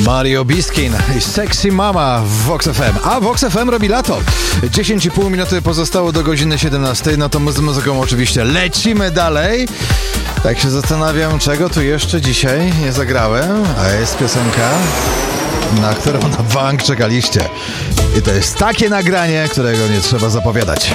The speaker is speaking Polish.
Mario Biskin i Sexy Mama w Vox FM. A Vox FM robi lato. 10,5 minuty pozostało do godziny 17. No to my z muzyką oczywiście lecimy dalej. Tak się zastanawiam, czego tu jeszcze dzisiaj nie zagrałem. A jest piosenka, na którą na bank czekaliście. I to jest takie nagranie, którego nie trzeba zapowiadać.